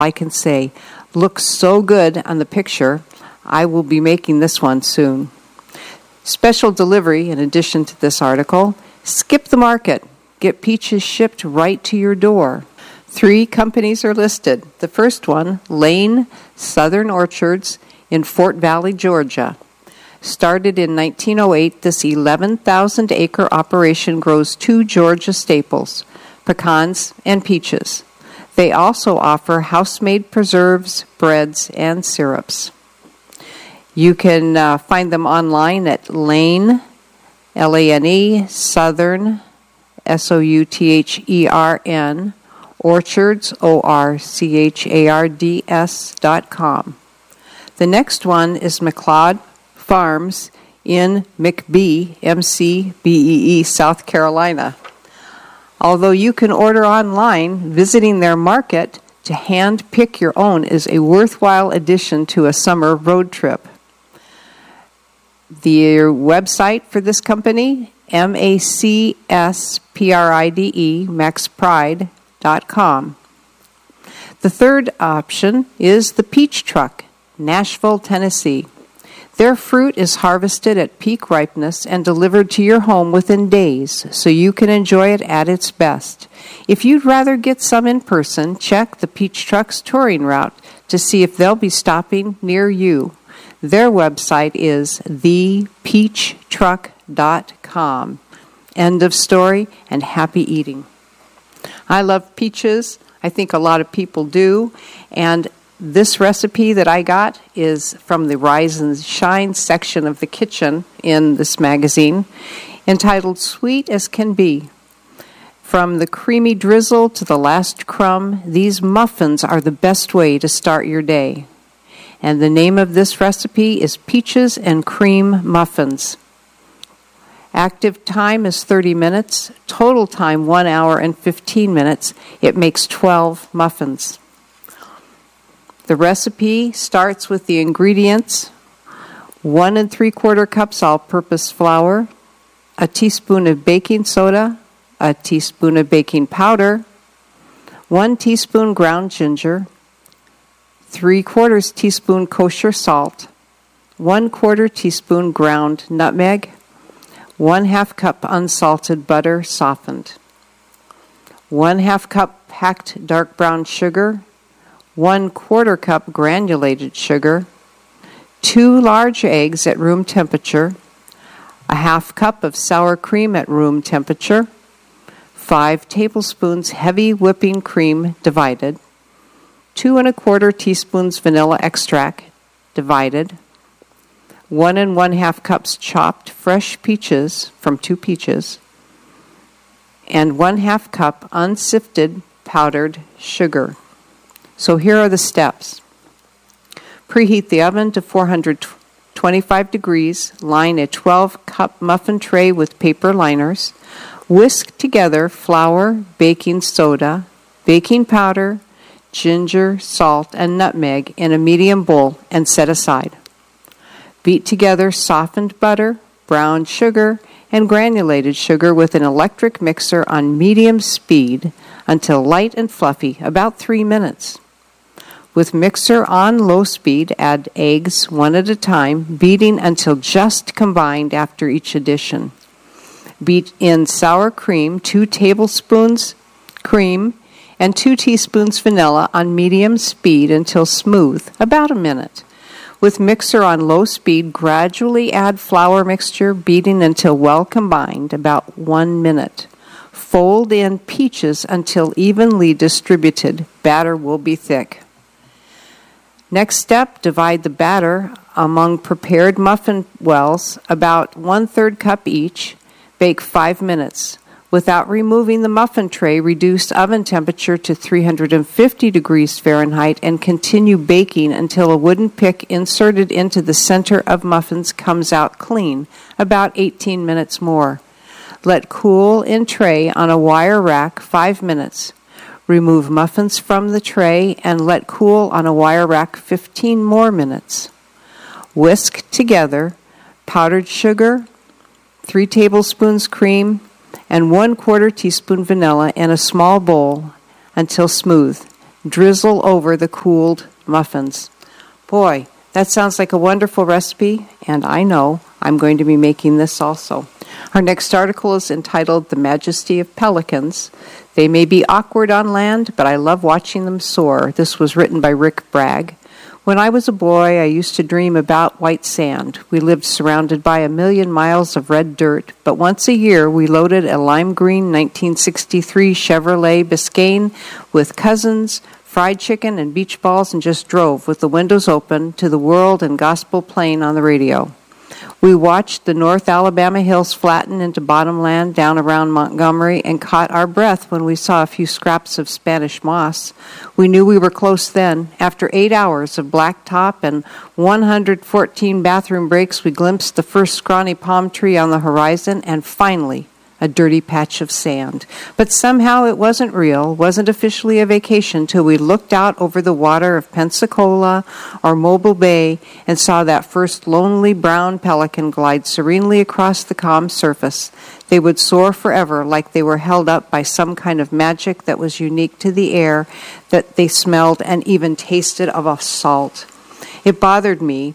I can say, looks so good on the picture, I will be making this one soon. Special delivery, in addition to this article, skip the market. Get peaches shipped right to your door. 3 companies are listed. The first one, Lane Southern Orchards in Fort Valley, Georgia. Started in 1908, this 11,000-acre operation grows 2 Georgia staples, pecans and peaches. They also offer house-made preserves, breads, and syrups. You can find them online at Lane, Lane, Southern, Southern, Orchards, Orchards.com. The next one is McLeod Farms in McBee, MCBEE, South Carolina. Although you can order online, visiting their market to hand pick your own is a worthwhile addition to a summer road trip. The website for this company, MACSPRIDE, maxpride.com. The third option is the Peach Truck, Nashville, Tennessee. Their fruit is harvested at peak ripeness and delivered to your home within days, so you can enjoy it at its best. If you'd rather get some in person, check the Peach Truck's touring route to see if they'll be stopping near you. Their website is thepeachtruck.com. End of story, and happy eating. I love peaches. I think a lot of people do. And this recipe that I got is from the Rise and Shine section of the kitchen in this magazine, entitled Sweet as Can Be. From the creamy drizzle to the last crumb, these muffins are the best way to start your day. And the name of this recipe is Peaches and Cream Muffins. Active time is 30 minutes. Total time, 1 hour and 15 minutes. It makes 12 muffins. The recipe starts with the ingredients: 1 3/4 cups all-purpose flour, a teaspoon of baking soda, a teaspoon of baking powder, 1 teaspoon ground ginger, 3/4 teaspoon kosher salt, 1/4 teaspoon ground nutmeg, 1/2 cup unsalted butter softened, 1/2 cup packed dark brown sugar, 1/4 cup granulated sugar, 2 large eggs at room temperature, a 1/2 cup of sour cream at room temperature, 5 tablespoons heavy whipping cream divided, 2 1/4 teaspoons vanilla extract divided, 1 1/2 cups chopped fresh peaches from 2 peaches, and 1/2 cup unsifted powdered sugar. So here are the steps. Preheat the oven to 425 degrees. Line a 12-cup muffin tray with paper liners. Whisk together flour, baking soda, baking powder, ginger, salt, and nutmeg in a medium bowl and set aside. Beat together softened butter, brown sugar, and granulated sugar with an electric mixer on medium speed until light and fluffy, about 3 minutes. With mixer on low speed, add eggs 1 at a time, beating until just combined after each addition. Beat in sour cream, 2 tablespoons cream, and 2 teaspoons vanilla on medium speed until smooth, about a minute. With mixer on low speed, gradually add flour mixture, beating until well combined, about 1 minute. Fold in peaches until evenly distributed. Batter will be thick. Next step, divide the batter among prepared muffin wells, about 1/3 cup each. Bake 5 minutes. Without removing the muffin tray, reduce oven temperature to 350 degrees Fahrenheit and continue baking until a wooden pick inserted into the center of muffins comes out clean, about 18 minutes more. Let cool in tray on a wire rack 5 minutes. Remove muffins from the tray and let cool on a wire rack 15 more minutes. Whisk together powdered sugar, 3 tablespoons cream, and 1/4 teaspoon vanilla in a small bowl until smooth. drizzle over the cooled muffins. Boy, that sounds like a wonderful recipe, and I know I'm going to be making this also. Our next article is entitled The Majesty of Pelicans. They may be awkward on land, but I love watching them soar. This was written by Rick Bragg. When I was a boy, I used to dream about white sand. We lived surrounded by 1,000,000 miles of red dirt, but once a year we loaded a lime green 1963 Chevrolet Biscayne with cousins, fried chicken, and beach balls, and just drove with the windows open to the world and gospel playing on the radio. We watched the North Alabama hills flatten into bottomland down around Montgomery and caught our breath when we saw a few scraps of Spanish moss. We knew we were close then. After 8 hours of blacktop and 114 bathroom breaks, we glimpsed the first scrawny palm tree on the horizon and finally a dirty patch of sand. But somehow it wasn't real, wasn't officially a vacation till we looked out over the water of Pensacola or Mobile Bay and saw that first lonely brown pelican glide serenely across the calm surface. They would soar forever like they were held up by some kind of magic that was unique to the air that they smelled and even tasted of salt. It bothered me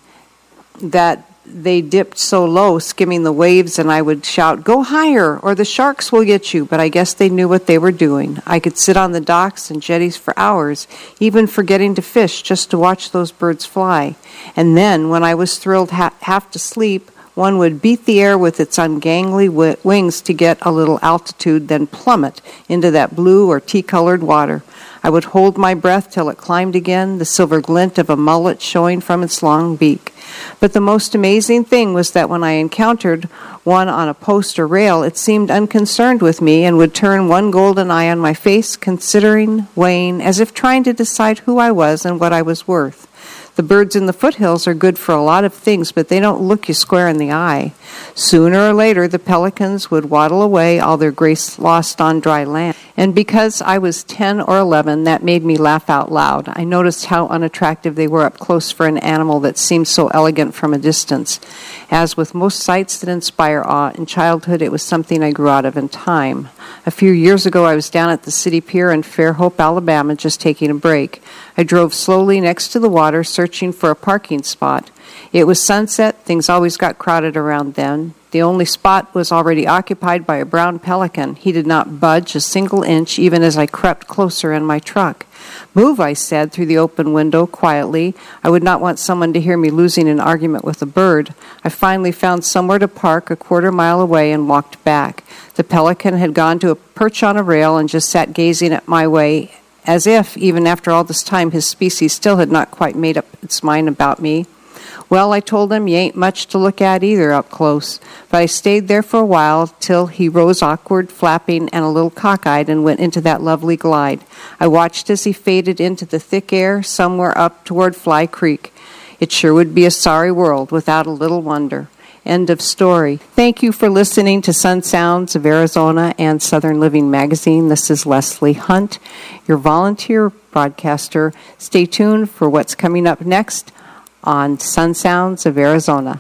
that they dipped so low, skimming the waves, and I would shout, "Go higher, or the sharks will get you," but I guess they knew what they were doing. I could sit on the docks and jetties for hours, even forgetting to fish just to watch those birds fly. And then, when I was thrilled half to sleep, one would beat the air with its ungainly wings to get a little altitude, then plummet into that blue or tea-colored water. I would hold my breath till it climbed again, the silver glint of a mullet showing from its long beak. But the most amazing thing was that when I encountered one on a post or rail, it seemed unconcerned with me and would turn one golden eye on my face, considering, weighing, as if trying to decide who I was and what I was worth. The birds in the foothills are good for a lot of things, but they don't look you square in the eye. Sooner or later, the pelicans would waddle away, all their grace lost on dry land. And because I was 10 or 11, that made me laugh out loud. I noticed how unattractive they were up close for an animal that seemed so elegant from a distance. As with most sights that inspire awe, in childhood it was something I grew out of in time. A few years ago, I was down at the city pier in Fairhope, Alabama, just taking a break. I drove slowly next to the water, searching for a parking spot. It was sunset. Things always got crowded around then. The only spot was already occupied by a brown pelican. He did not budge a single inch, even as I crept closer in my truck. "Move," I said through the open window quietly. I would not want someone to hear me losing an argument with a bird. I finally found somewhere to park a quarter-mile away and walked back. The pelican had gone to a perch on a rail and just sat gazing at my way, as if, even after all this time, his species still had not quite made up its mind about me. "Well," I told him, "you ain't much to look at either up close." But I stayed there for a while till he rose awkward, flapping, and a little cockeyed and went into that lovely glide. I watched as he faded into the thick air somewhere up toward Fly Creek. It sure would be a sorry world without a little wonder. End of story. Thank you for listening to Sun Sounds of Arizona and Southern Living Magazine. This is Leslie Hunt, your volunteer broadcaster. Stay tuned for what's coming up next on Sun Sounds of Arizona.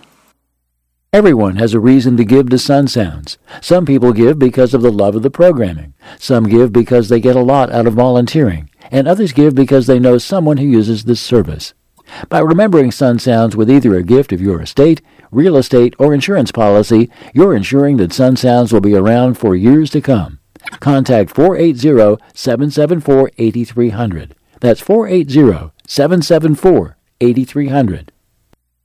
Everyone has a reason to give to Sun Sounds. Some people give because of the love of the programming. Some give because they get a lot out of volunteering. And others give because they know someone who uses this service. By remembering Sun Sounds with either a gift of your estate, real estate, or insurance policy, you're ensuring that Sun Sounds will be around for years to come. Contact 480-774-8300. That's 480-774-8300.